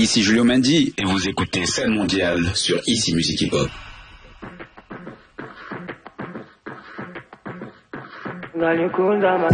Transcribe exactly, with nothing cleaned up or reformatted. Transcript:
ici Julio Mendy et vous écoutez Scène Mondiale sur Ici Musique Hip Hop. Ngalikunda